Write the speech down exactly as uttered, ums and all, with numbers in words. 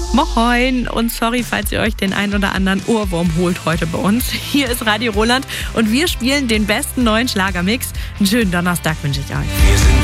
Moin und sorry, falls ihr euch den ein oder anderen Ohrwurm holt heute bei uns. Hier ist Radio Roland und wir spielen den besten neuen Schlagermix. Einen schönen Donnerstag wünsche ich euch.